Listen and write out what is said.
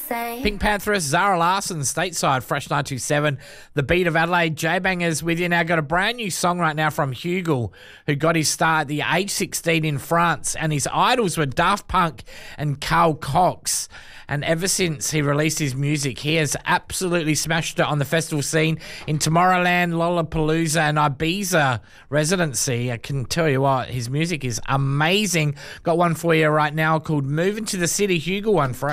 same. Pink Pantheress, Zara Larson, Stateside, Fresh 927, The Beat of Adelaide, J-Bangers with you now. Got a brand new song right now from Hugel, who got his start at the age 16 in France, and his idols were Daft Punk and Carl Cox. And ever since he released his music, he has absolutely smashed it on the festival scene in Tomorrowland, Lollapalooza and Ibiza residency. I can tell you what, his music is amazing. Got one for you right now called Moving to the City, Hugel one for